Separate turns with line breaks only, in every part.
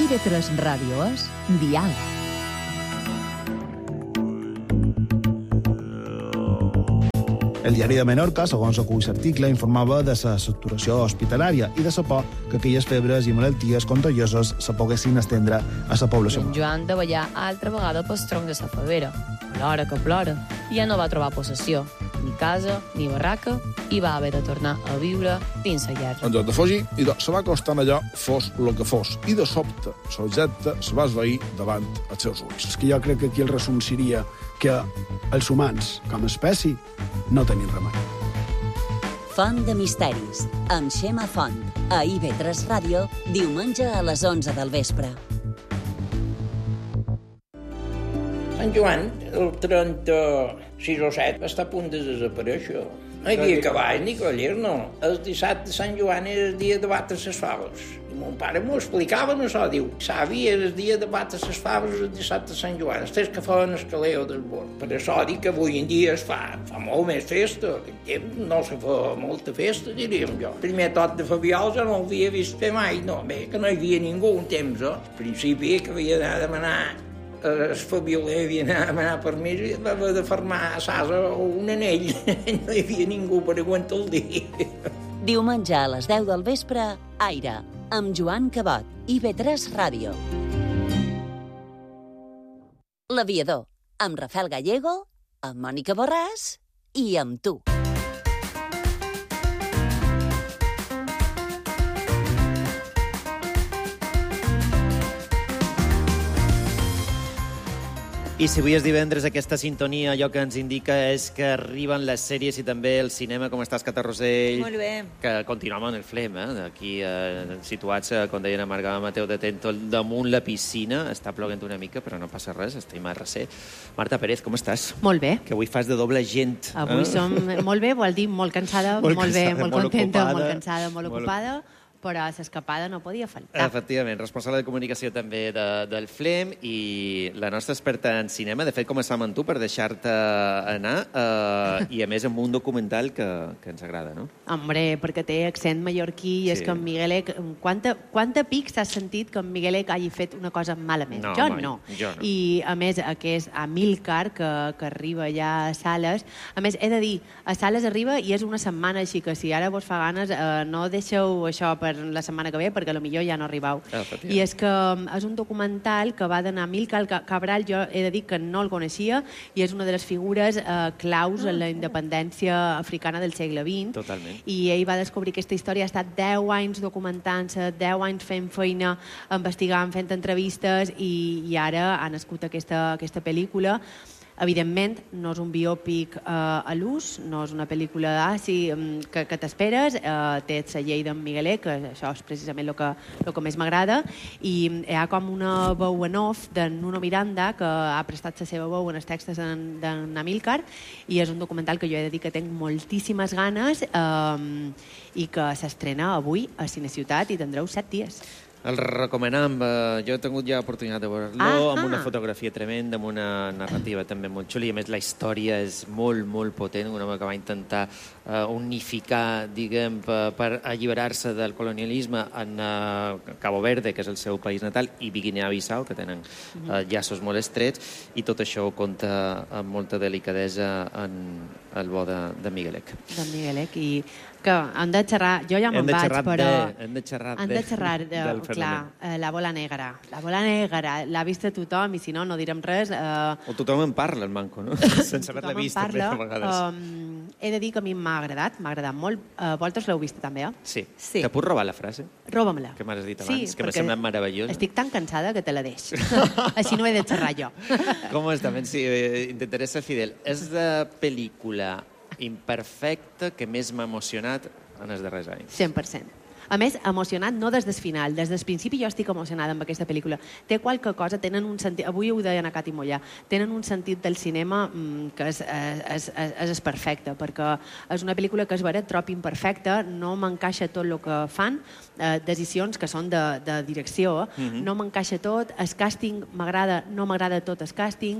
IB3 Ràdio és Diàleg.
El diari de Menorca, segons acull l'article, informava de la saturació hospitalària i de la por que aquelles febres i malalties contagioses se poguessin estendre a la població.
En Joan de ballar altra vegada pel tronc de la favera. Plora que plora. I ja no va trobar possessió. Ni casa, ni barraca, i va haver de tornar a viure dins la guerra.
En lloc de fugir, se va acostant allò, fos el que fos. I de sobte, l'objecte se va esvair davant els seus ulls.
És que jo crec que aquí el resum seria que els humans, com a espècie, no tenim remei.
Font de misteris, amb Xema Font, a IB3 Ràdio, diumenge a les 11 del vespre.
Sant Joan, el 36 o 7, està a punt de desaparèixer. No hi havia cavalls ni collers, no. El dissabte de Sant Joan era el dia de batre les faves. I mon pare m'ho explicava, no això, diu. Savi era el dia de batre les faves el dissabte de Sant Joan. Els que feien el caleo del bord. Per això dic que avui en dia es fa molt més festa. No se fa molta festa, diríem jo. El primer tot de Fabiol jo no l'havia vist fer mai, no. Bé, que no hi havia ningú un temps, eh? Al principi que havia d'anar a demanar el Fabioler havia d'anar a demanar permís i va haver de fermar a Sasa un anell. No hi havia ningú per aguantar el dia.
Diumenge a les 10 del vespre, Aire, amb Joan Cabot, IB3 Ràdio. L'Aviador, amb Rafael Gallego, amb Mònica Borràs i amb tu.
I si avui és divendres, aquesta sintonia allò que ens indica és que arriben les sèries i també el cinema. Com estàs, Cata Rosell?
Molt bé.
Que continuem en el Flem, d'aquí situats, com deia la Marga Mateu de Tento, damunt la piscina. Està ploguent una mica, però no passa res, estem a recer. Marta Pérez, com estàs?
Molt bé.
Que avui fas de doble agent.
Avui som molt bé, vol dir molt cansada, molt bé, molt contenta, molt cansada, molt ocupada. Però l'escapada no podia faltar.
Efectivament, responsable de comunicació també del Flem i la nostra experta en cinema. De fet, començam amb tu per deixar-te anar i, a més, amb un documental que ens agrada, no?
Hombre, perquè té accent mallorquí i és que en Miguelec... Quanta pics has sentit que en Miguelec hagi fet una cosa malament?
No,
jo
mai,
no.
Jo no.
I, a més, que és Amílcar, que arriba ja a Sales. A més, he de dir, a Sales arriba i és una setmana, així que si ara vos fa ganes, no deixeu això per la setmana que ve, perquè potser ja no arribau. I és que és un documental que va d'anar Amílcar Cabral, jo he de dir que no el coneixia, i és una de les figures claus en la independència africana del segle XX.
Totalment.
I ell va descobrir aquesta història, ha estat 10 anys documentant-se, 10 anys fent feina, investigant, fent entrevistes, i ara ha nascut aquesta pel·lícula. Evidentment, no és un biòpic a l'ús, no és una pel·lícula que t'esperes, té la llei d'en Miguelec, que això és precisament el que més m'agrada, i hi ha com una veu en off de Nuno Miranda, que ha prestat la seva veu en els textos d'en Amílcar, i és un documental que jo he de dir que tinc moltíssimes ganes i que s'estrena avui a Cineciutat i tindreu 7 dies.
El recomanam. Jo he tingut ja oportunitat de veure-lo, amb una fotografia tremenda, amb una narrativa també molt xula, i a més la història és molt, molt potent, un home que va intentar unificar, diguem, per alliberar-se del colonialisme en Cabo Verde, que és el seu país natal, i Guinea-Bissau, que tenen llaços molt estrets, i tot això ho conta amb molta delicadesa en el bo de Miguelec.
De Miguelec, i que han de xerrar, jo ja me'n vaig, però...
Hem de xerrar
del clar, la bola negra. La bola negra, l'ha vista tothom, i si no, no direm res.
O tothom en parla, el manco, no? Sense haver-la vist, també, a vegades.
He de dir que a mi m'ha agradat molt. Vosaltres l'heu vist, també, eh?
Sí. Te puc robar la frase?
Roba-me-la.
Que m'has dit abans, que m'ha semblat meravellosa.
Estic tan cansada que te la deix. Així no he de xerrar jo.
Com està? Sí, intentaré ser fidel. És la pel·lícula imperfecta que més m'ha emocionat en els darrers anys.
100%. A més, emocionat no des del final, des del principi jo estic emocionada amb aquesta pel·lícula. Té qualque cosa, tenen un sentit... Avui ho deien a Cati Mollà, tenen un sentit del cinema que és perfecte, perquè és una pel·lícula que és vera, trop imperfecta, no m'encaixa tot el que fan, decisions que són de direcció, no m'encaixa tot, el càsting m'agrada, no m'agrada tot el càsting,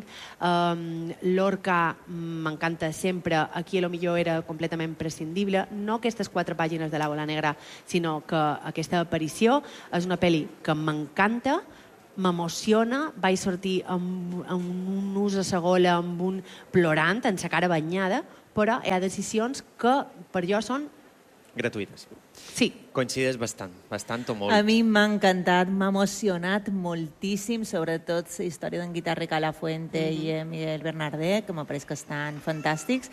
l'Orca m'encanta sempre, aquí potser era completament prescindible, no aquestes 4 pàgines de la bola negra, sinó sinó que aquesta aparició és una pel·li que m'encanta, m'emociona, vaig sortir amb un ús a la gola, amb un plorant, amb la cara banyada, però hi ha decisions que per jo són...
Gratuïtes.
Sí.
Coincides bastant o molt.
A mi m'ha encantat, m'ha emocionat moltíssim, sobretot la història d'en Guitarre Calafuente i Miguel Bernardé, que m'apareix que estan fantàstics,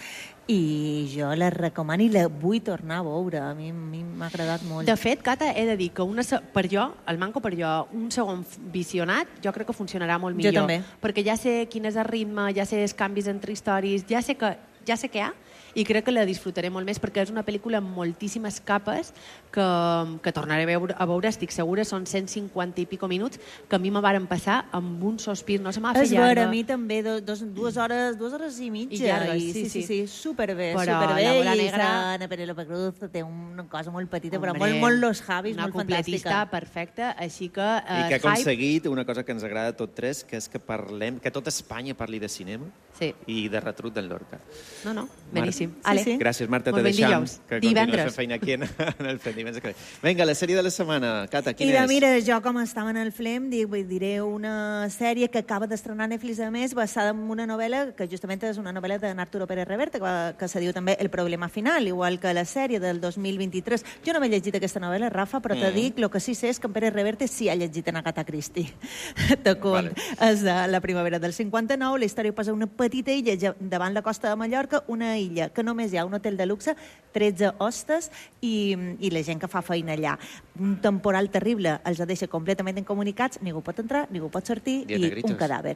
i jo la recomano i la vull tornar a veure. A mi m'ha agradat molt.
De fet, Cata, he de dir que per jo, el manco per jo, un segon visionat, jo crec que funcionarà molt millor.
Jo també.
Perquè ja sé quin és el ritme, ja sé els canvis entre històries, ja sé què hi ha, i crec que la disfrutaré molt més perquè és una pel·lícula amb moltíssimes capes que tornaré a veure, estic segura, són 150 i pico minuts que a mi me varen passar amb un sospir, no se m'ha fet llarga.
És vera, a mi també, 2 hores i mitja.
I llargues,
sí, superbé,
però
superbé.
la Bola
I
Negra...
Ana Penélope Cruz té una cosa molt petita, però molt Los Javis, molt fantàstica.
Una completista perfecta, així que...
I que ha aconseguit una cosa que ens agrada a tots tres, que és que parlem, que tot Espanya parli de cinema i de retruc d'en Lorca.
No, beníssim.
Sí.
Gràcies, Marta, te deixam. Que continues fent feina aquí en el Flem divendres que ve. Vinga, la sèrie de la setmana. Cata, quina és?
Mira, jo com estava en el Flem, diré una sèrie que acaba d'estrenar Netflix, a més, basada en una novel·la que justament és una novel·la de Arturo Pérez Reverte, que se diu també El problema final, igual que la sèrie del 2023. Jo no m'he llegit aquesta novel·la, Rafa, però te dic, el que sí sé és que en Pérez Reverte sí ha llegit en Agatha Christie. Te cont. És de la primavera del 59, la història posa una petita illa davant la costa de Mallorca, una illa que només hi ha un hotel de luxe, 13 hostes i la gent que fa feina allà. Un temporal terrible els deixa completament incomunicats, ningú pot entrar, ningú pot sortir i un cadàver.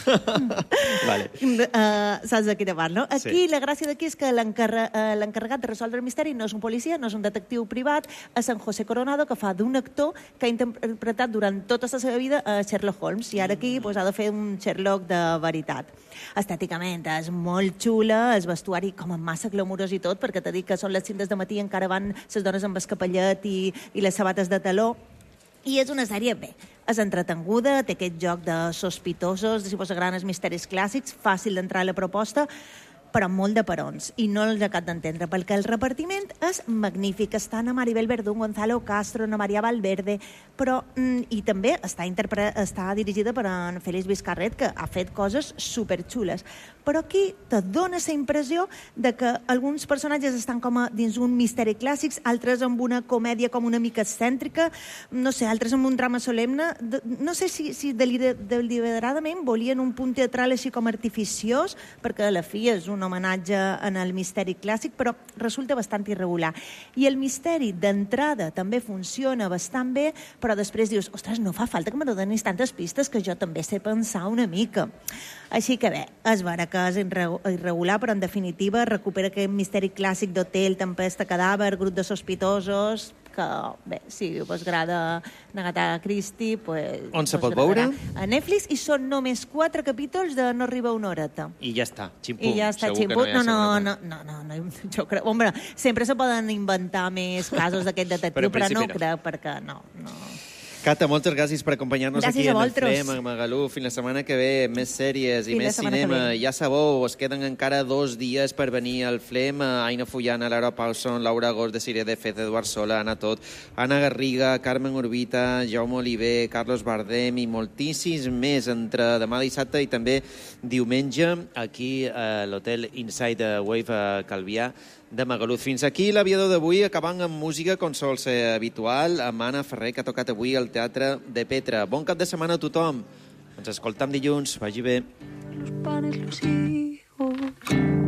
Vale.
Saps de quina part, no? Aquí la gràcia d'aquí és que l'encarregat de resoldre el misteri no és un policia, no és un detectiu privat, és en José Coronado, que fa d'un actor que ha interpretat durant tota la seva vida a Sherlock Holmes, i ara aquí ha de fer un Sherlock de veritat. Estèticament és molt xula, el vestuari com amb massa glamurós i tot, perquè t'he dit que són les 5 del matí i encara van les dones amb el capellet i les sabates de taló. I és una sèrie, bé, és entretenguda, té aquest joc de sospitosos, de si posa grans misteris clàssics, fàcil d'entrar a la proposta, però molt de perons, i no els acabo d'entendre, perquè el repartiment és magnífic. Està Ana Maribel Verdú, Gonzalo Castro, Ana Maria Valverde, però, i també està dirigida per en Félix Vizcarret, que ha fet coses superxules. Però aquí te dona la impressió de que alguns personatges estan com dins un misteri clàssic, altres amb una comèdia com una mica excèntrica, no sé, altres amb un drama solemne. No sé si deliberadament volien un punt teatral així com artificiós, perquè a la fi és un homenatge en el misteri clàssic, però resulta bastant irregular. I el misteri d'entrada també funciona bastant bé, però després dius, ostres, no fa falta que me donis tantes pistes, que jo també sé pensar una mica. Així que bé, és vera que és irregular, però en definitiva recupera aquest misteri clàssic d'hotel, tempesta, cadàver, grup de sospitosos, que bé, si us agrada Agatha Christie, pues...
On se pot veure?
A Netflix, i són només 4 capítols de no arriba una horeta.
I ja està, ximpú.
I ja està, ximpú. No, jo crec... Home, sempre se poden inventar més casos d'aquest detectiu, però no crec, perquè no.
Cata, moltes gràcies per acompanyar-nos aquí en el Flem, a Magaluf. Fins la setmana que ve, més sèries i més cinema. Ja sabeu, es queden encara 2 dies per venir al Flem. Aina Fullana, Laura Paulson, Laura Gos, de Siria de Fez, Eduard Sola, Anna Tot, Anna Garriga, Carmen Urbita, Jaume Oliver, Carlos Bardem i moltíssims més entre demà dissabte i també diumenge aquí a l'hotel Inside Wave a Calvià de Magaluf. Fins aquí l'aviador d'avui, acabant amb música com sol ser habitual, amb Anna Ferrer, que ha tocat avui al Teatre de Petra. Bon cap de setmana a tothom. Ens escoltam dilluns. Vagi bé. Los panes, los hijos...